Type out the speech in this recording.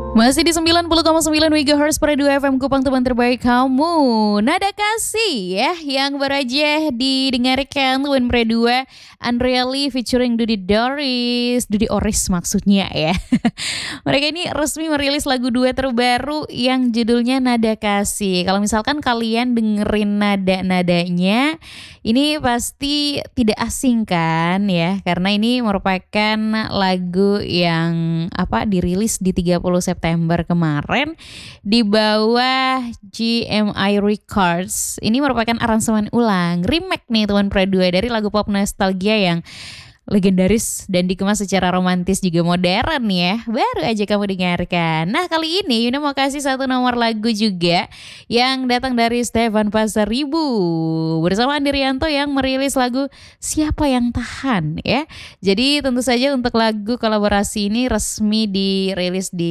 Masih di 90,9 MHz per 2 FM Kupang, teman terbaik kamu. Nada kasih ya yang baru aja didengarkan Tuan Pre 2 Andreali featuring Dudi Oris maksudnya ya. Mereka ini resmi merilis lagu duet terbaru yang judulnya Nada Kasih. Kalau misalkan kalian dengerin nada-nadanya, ini pasti tidak asing kan ya, karena ini merupakan lagu yang dirilis di 30 September kemarin di bawah GMI Records. Ini merupakan aransemen ulang, remake nih Tuan Pre 2 dari lagu pop nostalgia yang legendaris dan dikemas secara romantis juga modern ya. Baru aja kamu dengarkan. Nah, kali ini Yuna mau kasih satu nomor lagu juga yang datang dari Stefan Pasaribu bersama Andi Rianto yang merilis lagu Siapa Yang Tahan ya. Jadi tentu saja untuk lagu kolaborasi ini resmi dirilis di